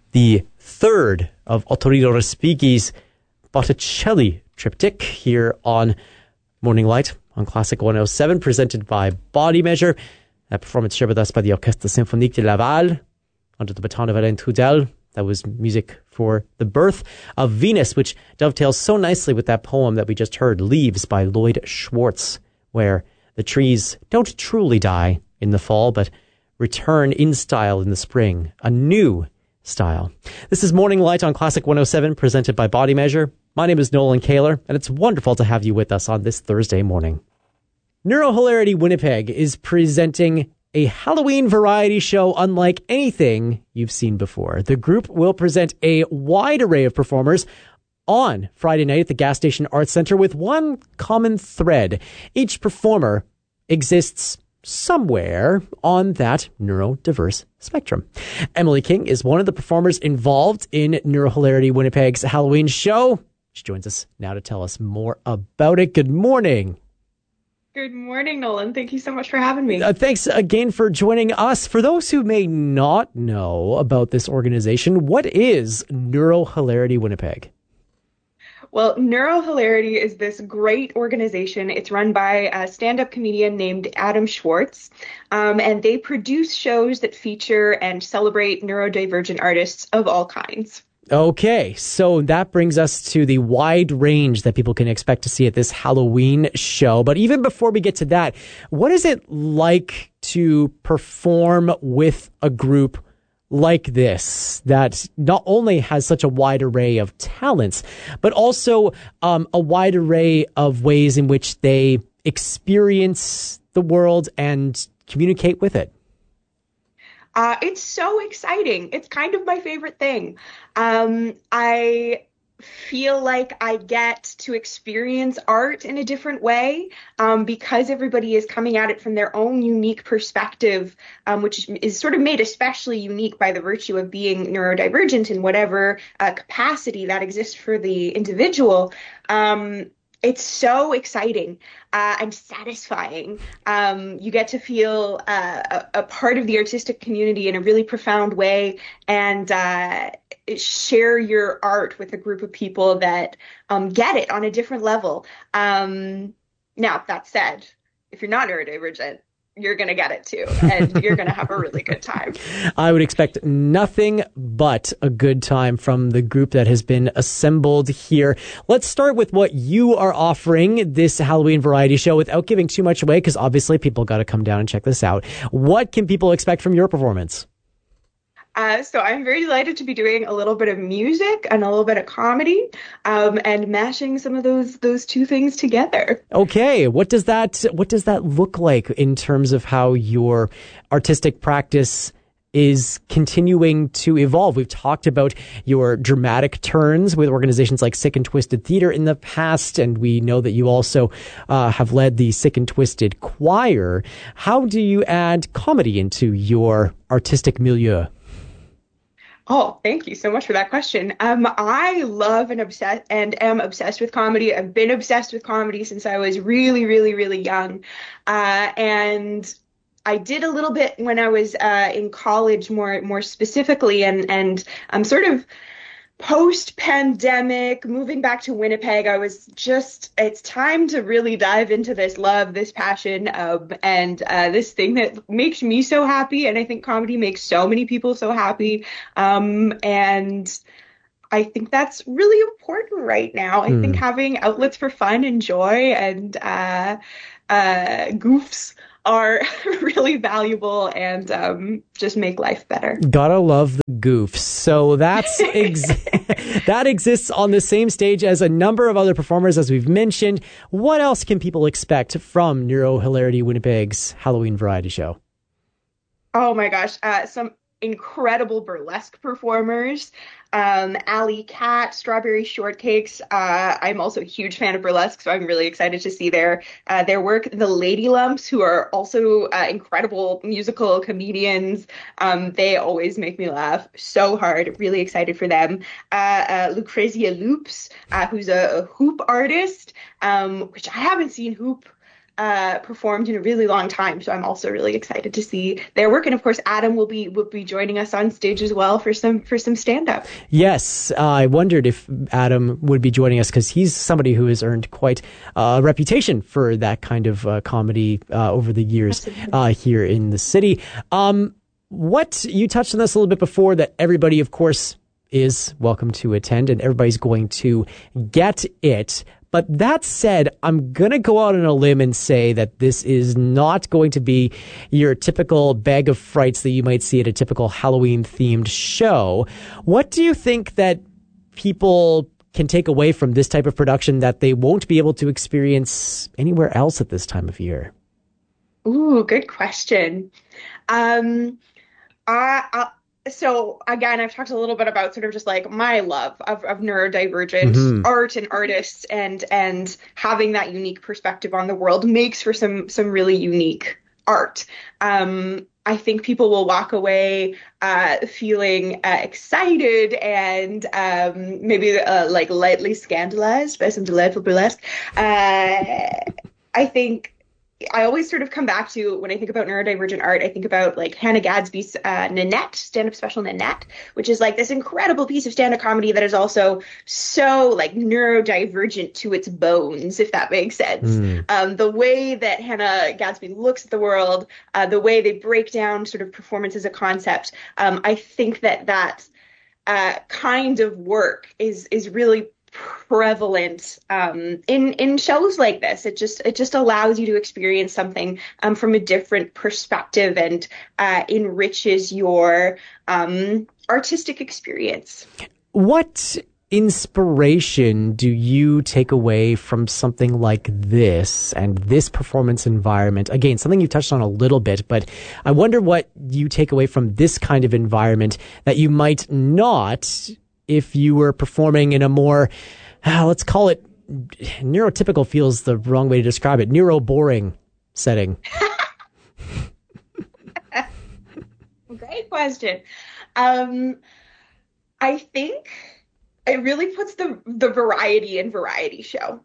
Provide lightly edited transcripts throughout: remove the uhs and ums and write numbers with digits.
the third of Ottorino Respighi's Botticelli triptych here on Morning Light on Classic 107, presented by Body Measure. That performance shared with us by the Orchestre Symphonique de Laval under the baton of Alain Trudel. That was music for The Birth of Venus, which dovetails so nicely with that poem that we just heard, Leaves by Lloyd Schwartz, where the trees don't truly die in the fall, but return in style in the spring, a new style. This is Morning Light on Classic 107, presented by Body Measure. My name is Nolan Kaler, and it's wonderful to have you with us on this Thursday morning. Neurohilarity Winnipeg is presenting a Halloween variety show unlike anything you've seen before. The group will present a wide array of performers on Friday night at the Gas Station Arts Centre with one common thread. Each performer exists somewhere on that neurodiverse spectrum. Emily King is one of the performers involved in Neurohilarity Winnipeg's Halloween show. She joins us now to tell us more about it. Good morning. Good morning, Nolan. Thank you so much for having me. Thanks again for joining us. For those who may not know about this organization, what is Neurohilarity Winnipeg? Well, Neurohilarity is this great organization. It's run by a stand-up comedian named Adam Schwartz, and they produce shows that feature and celebrate neurodivergent artists of all kinds. Okay, so that brings us to the wide range that people can expect to see at this Halloween show. But even before we get to that, what is it like to perform with a group like this that not only has such a wide array of talents, but also a wide array of ways in which they experience the world and communicate with it? It's so exciting. It's kind of my favorite thing. I feel like I get to experience art in a different way because everybody is coming at it from their own unique perspective, which is sort of made especially unique by the virtue of being neurodivergent in whatever capacity that exists for the individual. It's so exciting and satisfying. You get to feel a part of the artistic community in a really profound way and share your art with a group of people that get it on a different level. Now, that said, if you're not neurodivergent, you're going to get it too, and you're going to have a really good time. I would expect nothing but a good time from the group that has been assembled here. Let's start with what you are offering this Halloween variety show without giving too much away, because obviously people got to come down and check this out. What can people expect from your performance? So I'm very delighted to be doing a little bit of music and a little bit of comedy, and mashing some of those two things together. Okay, what does that look like in terms of how your artistic practice is continuing to evolve? We've talked about your dramatic turns with organizations like Sick and Twisted Theater in the past, and we know that you also have led the Sick and Twisted Choir. How do you add comedy into your artistic milieu? Oh, thank you so much for that question. I love and am obsessed with comedy. I've been obsessed with comedy since I was really, really, really young. And I did a little bit when I was in college, more specifically, and I'm sort of post-pandemic, moving back to Winnipeg, I was just, it's time to really dive into this love, this passion, and this thing that makes me so happy. And I think comedy makes so many people so happy. And I think that's really important right now. I think having outlets for fun and joy and goofs are really valuable and just make life better. Gotta love the goofs. So that's that exists on the same stage as a number of other performers, as we've mentioned. What else can people expect from Neurohilarity Winnipeg's Halloween variety show? Oh my gosh, some incredible burlesque performers. Alley Cat, Strawberry Shortcakes. I'm also a huge fan of burlesque, so I'm really excited to see their work. The Lady Lumps, who are also incredible musical comedians. They always make me laugh so hard. Really excited for them. Lucrezia Loops, who's a hoop artist, which I haven't seen hoop performed in a really long time. So I'm also really excited to see their work. And of course, Adam will be joining us on stage as well for some stand-up. Yes, I wondered if Adam would be joining us because he's somebody who has earned quite a reputation for that kind of comedy over the years here in the city. What you touched on this a little bit before, that everybody, of course, is welcome to attend and everybody's going to get it. But that said, I'm going to go out on a limb and say that this is not going to be your typical bag of frights that you might see at a typical Halloween-themed show. What do you think that people can take away from this type of production that they won't be able to experience anywhere else at this time of year? Ooh, good question. So again, I've talked a little bit about sort of just like my love of neurodivergent art and artists, and having that unique perspective on the world makes for some really unique art. I think people will walk away feeling excited and maybe like lightly scandalized by some delightful burlesque. I think I always sort of come back to, when I think about neurodivergent art, I think about like Hannah Gadsby's Nanette, stand-up special Nanette, which is like this incredible piece of stand-up comedy that is also so like neurodivergent to its bones, if that makes sense. The way that Hannah Gadsby looks at the world, the way they break down sort of performance as a concept, I think that kind of work is really prevalent in shows like this. It just allows you to experience something from a different perspective and enriches your artistic experience. What inspiration do you take away from something like this and this performance environment? Again, something you touched on a little bit, but I wonder what you take away from this kind of environment that you might not if you were performing in a more, let's call it, neurotypical feels the wrong way to describe it, neuro-boring setting. Great question. I think it really puts the variety in variety show.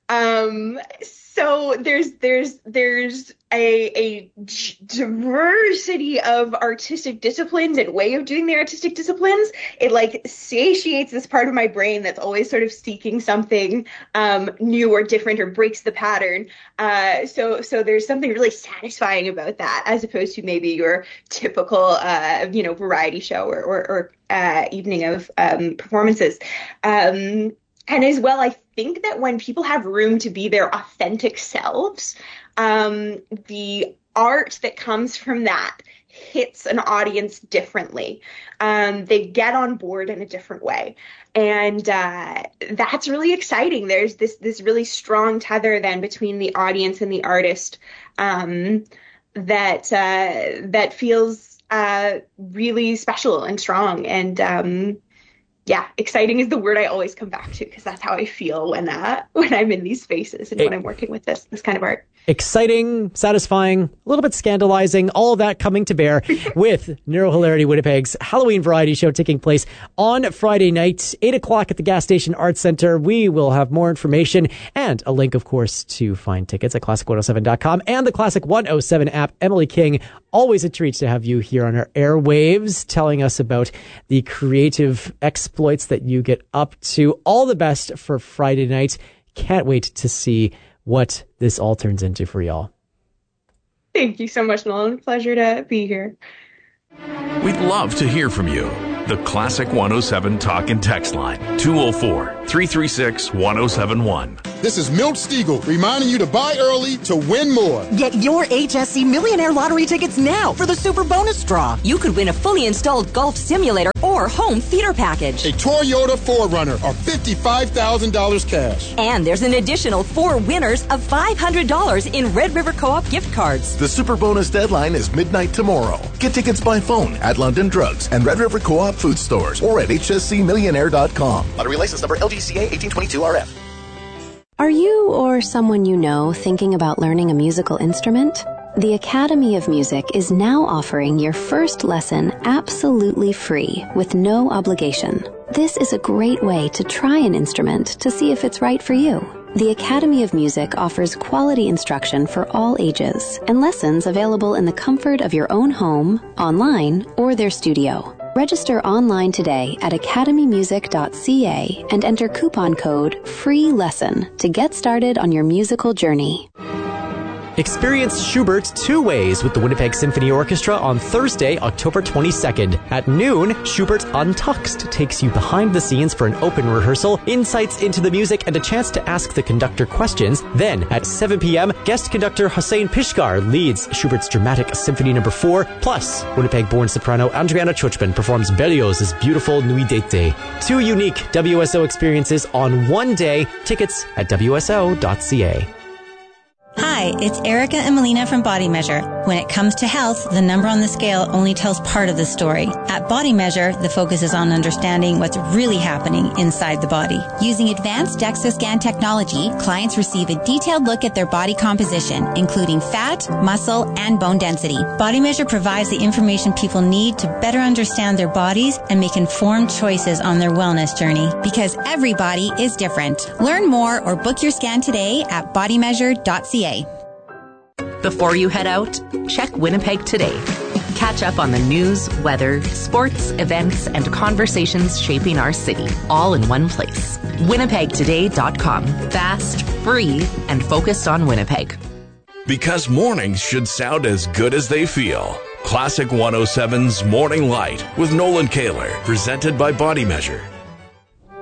So there's a diversity of artistic disciplines and way of doing the artistic disciplines. It like satiates this part of my brain that's always sort of seeking something new or different or breaks the pattern. So there's something really satisfying about that, as opposed to maybe your typical variety show or evening of performances. And as well, I think that when people have room to be their authentic selves, the art that comes from that hits an audience differently. They get on board in a different way. And that's really exciting. There's this really strong tether then between the audience and the artist that feels really special and strong. And yeah, exciting is the word I always come back to, because that's how I feel when I'm in these spaces and when I'm working with this kind of art. Exciting, satisfying, a little bit scandalizing, all of that coming to bear with Neurohilarity Winnipeg's Halloween variety show taking place on Friday night, 8 o'clock at the Gas Station Arts Center. We will have more information and a link, of course, to find tickets at classic107.com and the Classic 107 app. Emily King, always a treat to have you here on our airwaves, telling us about the creative exploits that you get up to. All the best for Friday night. Can't wait to see what this all turns into for y'all. Thank you so much, Nolan. Pleasure to be here. We'd love to hear from you. The Classic 107 talk and text line, 204-336-1071. This is Milt Stiegel reminding you to buy early to win more. Get your HSC Millionaire Lottery tickets now for the Super Bonus Draw. You could win a fully installed golf simulator or home theater package. A Toyota 4Runner or $55,000 cash. And there's an additional 4 winners of $500 in Red River Co-op gift cards. The Super Bonus deadline is midnight tomorrow. Get tickets by phone at London Drugs and Red River Co-op food stores or at hscmillionaire.com. Lottery license number LGCA 1822RF. Are you or someone you know thinking about learning a musical instrument? The Academy of Music is now offering your first lesson absolutely free with no obligation. This is a great way to try an instrument to see if it's right for you. The Academy of Music offers quality instruction for all ages and lessons available in the comfort of your own home, online, or their studio. Register online today at academymusic.ca and enter coupon code FREELESSON to get started on your musical journey. Experience Schubert two ways with the Winnipeg Symphony Orchestra on Thursday, October 22nd. At noon, Schubert Untuxed takes you behind the scenes for an open rehearsal, insights into the music, and a chance to ask the conductor questions. Then, at 7 p.m., guest conductor Hossein Pishgar leads Schubert's Dramatic Symphony No. 4. Plus, Winnipeg-born soprano Andriana Chuchman performs Berlioz's beautiful Nuit d'été. Two unique WSO experiences on one day. Tickets at WSO.ca. Hi, it's Erica and Melina from Body Measure. When it comes to health, the number on the scale only tells part of the story. At Body Measure, the focus is on understanding what's really happening inside the body. Using advanced DEXA scan technology, clients receive a detailed look at their body composition, including fat, muscle, and bone density. Body Measure provides the information people need to better understand their bodies and make informed choices on their wellness journey, because every body is different. Learn more or book your scan today at bodymeasure.ca. Before you head out, check Winnipeg Today. Catch up on the news, weather, sports, events, and conversations shaping our city, all in one place. WinnipegToday.com. Fast, free, and focused on Winnipeg. Because mornings should sound as good as they feel. Classic 107's Morning Light with Nolan Kaler, presented by Body Measure.